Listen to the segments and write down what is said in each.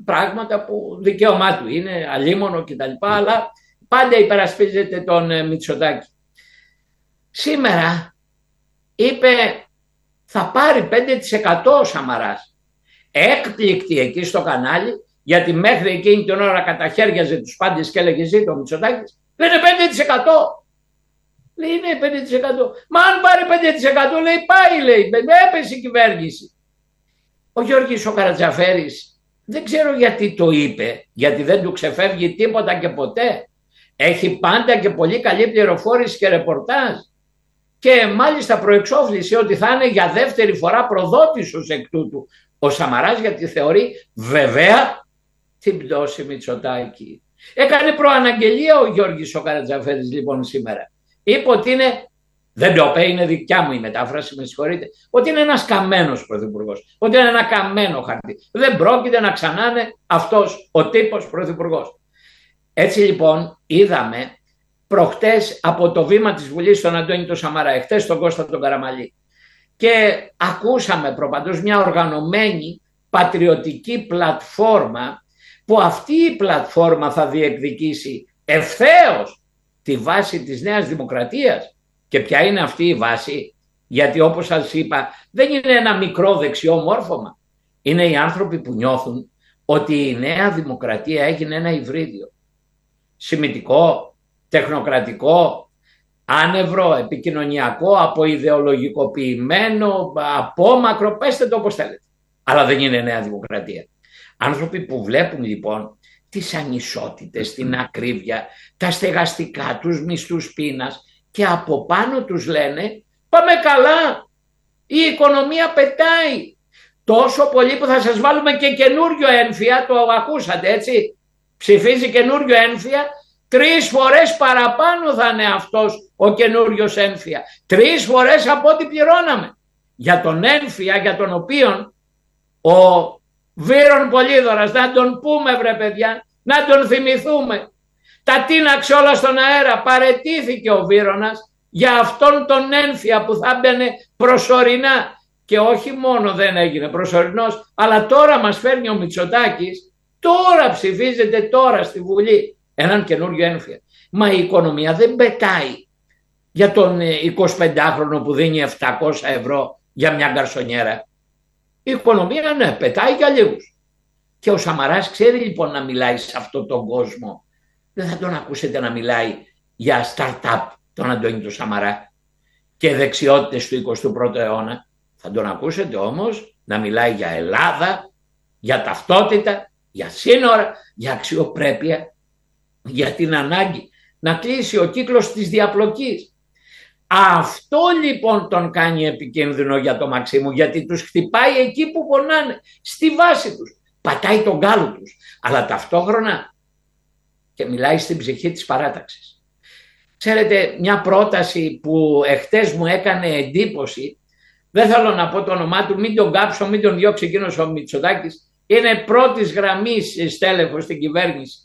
πράγματα που δικαίωμά του είναι, αλίμονο κτλ. Αλλά πάντα υπερασπίζεται τον Μητσοτάκη. Σήμερα είπε θα πάρει 5% ο Σαμαράς. Έκπληκτη εκεί στο κανάλι, γιατί μέχρι εκείνη την ώρα καταχέριαζε τους πάντες και έλεγε ζήτω ο Μητσοτάκης. Λένε 5%. Λέει είναι 5%. Μα αν πάρει 5% λέει πάει, λέει, έπεσε η κυβέρνηση. Ο Γιώργης ο Καρατζαφέρης δεν ξέρω γιατί το είπε, γιατί δεν του ξεφεύγει τίποτα και ποτέ. Έχει πάντα και πολύ καλή πληροφόρηση και ρεπορτάζ. Και μάλιστα προεξόφλησε ότι θα είναι για δεύτερη φορά προδότης ως εκ τούτου ο Σαμαράς, γιατί θεωρεί βεβαία την πτώση Μητσοτάκη. Έκανε προαναγγελία ο Γιώργης ο Καρατζαφέρης λοιπόν σήμερα. Είπε ότι είναι, δεν το είπε, είναι δικιά μου η μετάφραση, με συγχωρείτε, ότι είναι ένας καμένος πρωθυπουργός, ότι είναι ένα καμένο χαρτί. Δεν πρόκειται να ξανάνε αυτός ο τύπος πρωθυπουργός. Έτσι λοιπόν είδαμε προχτές από το βήμα της Βουλής τον Αντώνη τον Σαμαρά, εχθές τον Κώστα τον Καραμαλή, και ακούσαμε προπαντός μια οργανωμένη πατριωτική πλατφόρμα, που αυτή η πλατφόρμα θα διεκδικήσει ευθέως τη βάση της Νέας Δημοκρατίας. Και ποια είναι αυτή η βάση? Γιατί όπως σας είπα δεν είναι ένα μικρό δεξιό μόρφωμα. Είναι οι άνθρωποι που νιώθουν ότι η Νέα Δημοκρατία έγινε ένα υβρίδιο. Σημιτικό, τεχνοκρατικό, άνευρο, επικοινωνιακό, αποειδεολογικοποιημένο, απόμακρο, πέστε το όπως θέλετε. Αλλά δεν είναι Νέα Δημοκρατία. Άνθρωποι που βλέπουν λοιπόν τις ανισότητες, την ακρίβεια, τα στεγαστικά, τους μισθούς πείνας, και από πάνω τους λένε πάμε καλά, η οικονομία πετάει, τόσο πολύ που θα σας βάλουμε και καινούριο έμφυα, το ακούσατε έτσι, ψηφίζει καινούριο έμφυα, 3 φορές παραπάνω θα είναι αυτός ο καινούριος έμφυα, 3 φορές από ό,τι πληρώναμε για τον έμφυα, για τον οποίον ο Βύρον Πολύδωρας, να τον πούμε βρε παιδιά, να τον θυμηθούμε, τα τίναξε όλα στον αέρα, παραιτήθηκε ο Βύρωνας για αυτόν τον έμφυα που θα μπαινε προσωρινά, και όχι μόνο δεν έγινε προσωρινός, αλλά τώρα μας φέρνει ο Μητσοτάκης, τώρα ψηφίζεται τώρα στη Βουλή έναν καινούριο έμφυα. Μα η οικονομία δεν πετάει για τον 25χρονο που δίνει 700 ευρώ για μια γκαρσονιέρα. Η οικονομία ναι, πετάει για λίγους. Και ο Σαμαράς ξέρει λοιπόν να μιλάει σε αυτόν τον κόσμο. Δεν θα τον ακούσετε να μιλάει για start-up τον Αντώνη τον Σαμαρά και δεξιότητες του 21ου αιώνα. Θα τον ακούσετε όμως να μιλάει για Ελλάδα, για ταυτότητα, για σύνορα, για αξιοπρέπεια, για την ανάγκη να κλείσει ο κύκλος της διαπλοκής. Αυτό λοιπόν τον κάνει επικίνδυνο για το Μαξίμου, γιατί τους χτυπάει εκεί που πονάνε, στη βάση τους, πατάει τον γκάλο τους, αλλά ταυτόχρονα και μιλάει στην ψυχή της παράταξης. Ξέρετε, μια πρόταση που εχθές μου έκανε εντύπωση, δεν θέλω να πω το όνομά του, μην τον κάψω, μην τον διώξει εκείνος ο Μητσοτάκης, είναι πρώτης γραμμής στέλεχος στην κυβέρνηση,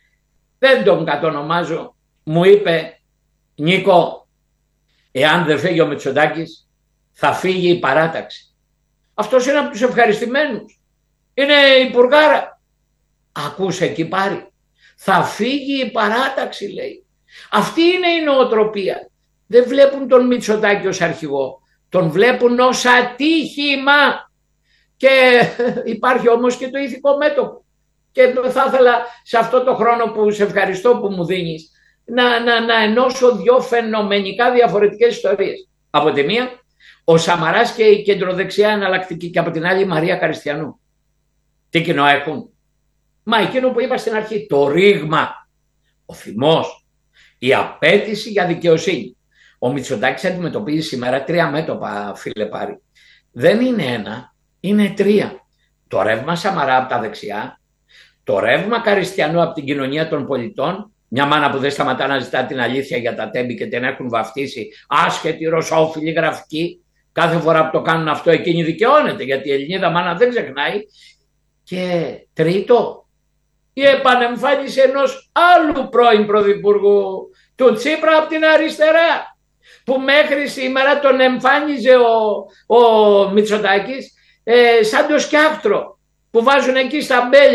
δεν τον κατονομάζω, μου είπε Νίκο, εάν δεν φύγει ο Μητσοτάκης θα φύγει η παράταξη. Αυτός είναι από τους ευχαριστημένους, είναι υπουργάρα. Ακούσε εκεί πάρει, θα φύγει η παράταξη λέει. Αυτή είναι η νοοτροπία. Δεν βλέπουν τον Μητσοτάκη ως αρχηγό, τον βλέπουν ως ατύχημα. Και υπάρχει όμως και το ηθικό μέτωπο. Και θα ήθελα σε αυτό το χρόνο που σε ευχαριστώ που μου δίνεις να ενώσω 2 φαινομενικά διαφορετικές ιστορίες. Από τη μία ο Σαμαράς και η κεντροδεξιά εναλλακτική, και από την άλλη η Μαρία Καριστιανού. Τι κοινό έχουν? Μα εκείνο που είπα στην αρχή, το ρήγμα, ο θυμός, η απέτηση για δικαιοσύνη. Ο Μητσοτάκης αντιμετωπίζει σήμερα 3 μέτωπα, φίλε Πάρη. Δεν είναι 1, είναι 3. Το ρεύμα Σαμαρά από τα δεξιά, το ρεύμα Καριστιανού από την κοινωνία των πολιτών, μια μάνα που δεν σταματά να ζητά την αλήθεια για τα τέμπη και την έχουν βαφτίσει άσχετη ρωσόφιλη γραφική. Κάθε φορά που το κάνουν αυτό εκείνη δικαιώνεται, γιατί η Ελληνίδα μάνα δεν ξεχνάει. Και τρίτο, η επανεμφάνιση ενός άλλου πρώην πρωθυπουργού, του Τσίπρα από την αριστερά, που μέχρι σήμερα τον εμφάνιζε ο Μητσοτάκης σαν το σκιάκτρο που βάζουν εκεί στα μπέλια.